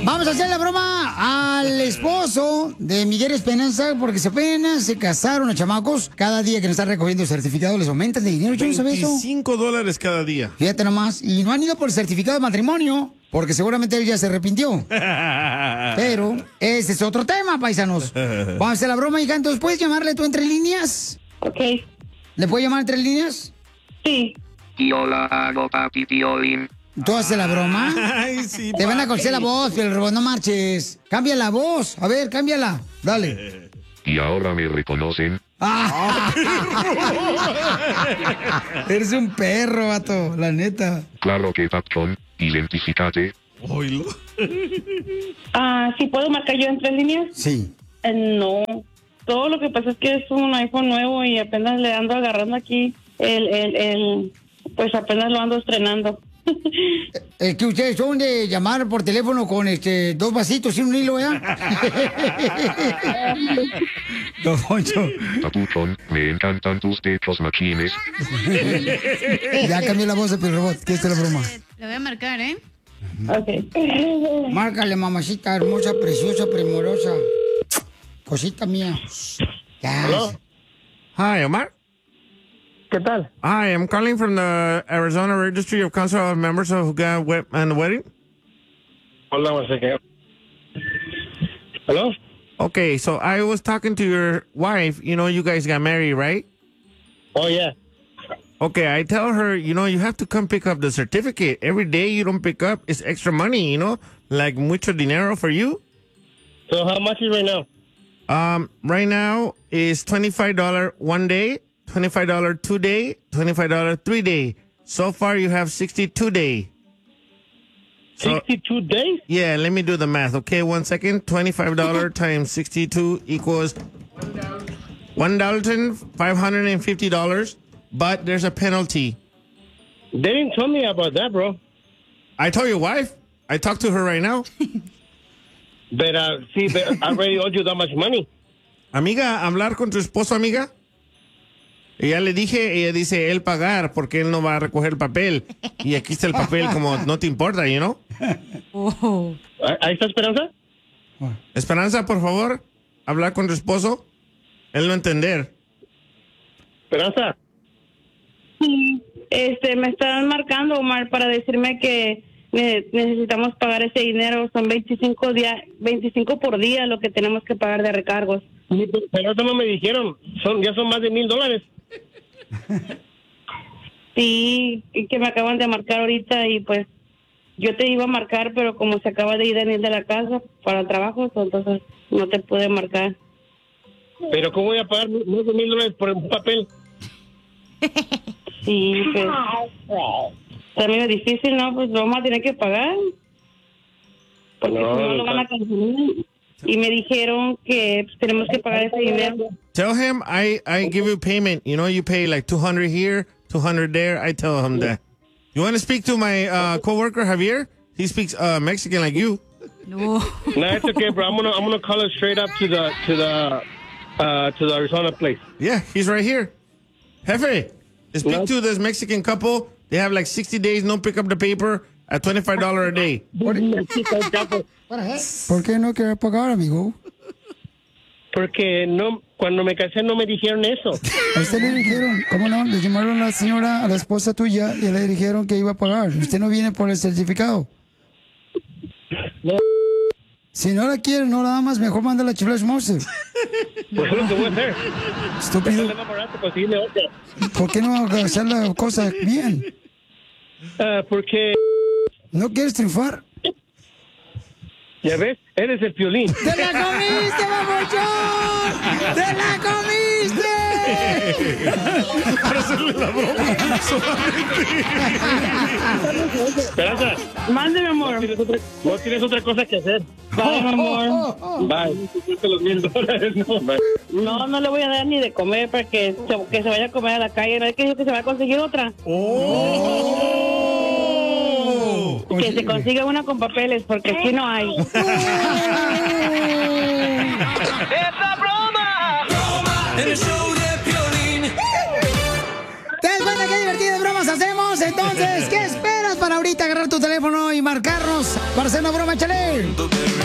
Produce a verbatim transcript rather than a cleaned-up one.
Vamos a hacer la broma al esposo de Miguel Esperanza, porque se apenas se casaron los chamacos. Cada día que nos están recogiendo el certificado les aumentan de dinero. Yo no sabía eso. veinticinco dólares cada día. Fíjate nomás. Y no han ido por el certificado de matrimonio, porque seguramente él ya se arrepintió. Pero ese es otro tema, paisanos. Vamos a hacer la broma, hija. Entonces, ¿puedes llamarle tú entre líneas? Ok. ¿Le puedes llamar entre líneas? Sí. Yo la hago, papi Piolín. ¿Tú haces la broma? Ay, sí, Te van a papi. conocer la voz, pero el robot, no marches. Cambia la voz. A ver, cámbiala. Dale. Y ahora me reconocen. Ah. Eres un perro, vato, la neta. Claro que patrón, identificate. Oílo. Ah, ¿sí puedo marcar yo en tres líneas? Sí. Eh, no. Todo lo que pasa es que es un iPhone nuevo y apenas le ando agarrando aquí el, el, el pues apenas lo ando estrenando. Es que ustedes son de llamar por teléfono con este dos vasitos y un hilo, ¿eh? Don Poncho. Papuchón, me encantan tus pechos machines. Ya cambió la voz del robot, que esta es la broma. Le voy a marcar, ¿eh? Ok. Márcale, mamacita hermosa, preciosa, primorosa. Cosita mía. Ya. Hello? Hi, Omar. ¿Qué tal? Hi, I'm calling from the Arizona Registry of Council of Members of who got wet and the wedding. Hold on one second. Hello? Okay, so I was talking to your wife. You know, you guys got married, right? Oh, yeah. Okay, I tell her, you know, you have to come pick up the certificate. Every day you don't pick up, it's extra money, you know? Like mucho dinero for you. So how much is right now? Um, right now is twenty-five dollars one day, twenty-five dollars two day, twenty-five dollars three day. So far you have sixty-two day. So, sixty-two days? yeah, let me do the math. Okay, one second. twenty-five dollars times sixty-two equals one thousand five hundred fifty dollars, but there's a penalty. They didn't tell me about that, bro. I told your wife. I talked to her right now. But, uh, see, but I already owed you that much money. Amiga, hablar con tu esposo, amiga. Y ya le dije, ella dice, él pagar porque él no va a recoger el papel. Y aquí está el papel como no te importa, you know? Oh. ¿Ahí está Esperanza? Esperanza, por favor, hablar con tu esposo. Él no entender. Esperanza. Este, me están marcando, Omar, para decirme que ne- necesitamos pagar ese dinero. Son veinticinco, día, veinticinco por día lo que tenemos que pagar de recargos. Pero eso no me dijeron. Son, ya son más de mil dólares. Sí, y que me acaban de marcar ahorita y pues yo te iba a marcar, pero como se acaba de ir Daniel de la casa para el trabajo, entonces no te pude marcar. Pero ¿cómo voy a pagar más de mil dólares por un papel? Sí, pues está medio difícil, ¿no? Pues lo vamos a tener que pagar. Porque No, si no lo van a cancelar. Y me dijeron que pues, tenemos que pagar ese dinero. Tell him I, I give you payment. You know, you pay like two hundred here, two hundred there. I tell him that. You want to speak to my uh, coworker, Javier? He speaks uh, Mexican like you. No. No, it's okay, bro. I'm gonna I'm gonna call it straight up to the to the uh, to the Arizona place. Yeah, he's right here. Jefe, speak No. to this Mexican couple. They have like sixty days, no pick up the paper at twenty-five dollars a day. ¿Por qué no quiere pagar, amigo? Porque no, cuando me casé no me dijeron eso. A usted le dijeron, ¿cómo no? Le llamaron a la señora, a la esposa tuya, y le dijeron que iba a pagar. Usted no viene por el certificado. No. Si no la quiere, no nada más, mejor manda la chifla Monster. Pues es lo que voy a hacer. Estúpido. Sale más barato conseguirle otra. ¿Por qué no hacer la cosa bien? Ah, porque, ¿No quieres triunfar? ya ves, eres el Piolín. ¡Te la comiste, babuchón! ¡Te la comiste! Para hacerle la broma. Esperanza, Mándeme, amor. no tienes otra, no tienes otra cosa que hacer. Bye, mi amor. Bye. Los mil dólares, no. Bye. No, no le voy a dar ni de comer para que se, que se vaya a comer a la calle. ¿No es que dijo que se va a conseguir otra? Oh. Que se consiga una con papeles, porque aquí no hay. ¡Es la broma! ¡Broma! En el show de Piolín. ¿Te das cuenta qué divertidas bromas hacemos? Entonces, ¿qué esperas, para ahorita agarrar tu teléfono y marcarnos para hacer una broma, chale.